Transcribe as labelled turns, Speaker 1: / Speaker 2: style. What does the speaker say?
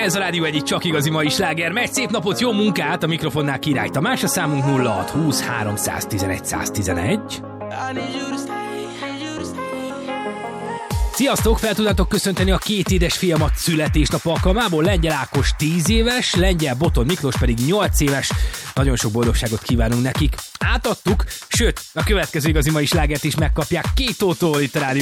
Speaker 1: Ez a rádió egyik csak igazi mai sláger. Megy, szép napot, jó munkát, a mikrofonnál Király Tamás, a számunk 0620 311 111. Sziasztok, fel tudnátok köszönteni a két édesfiamat születésnap alkalmából. Lengyel Ákos 10 éves, Lengyel Boton Miklós pedig 8 éves. Nagyon sok boldogságot kívánunk nekik. Átadtuk, sőt, a következő igazi mai slágert is megkapják Kétótól itt a rádió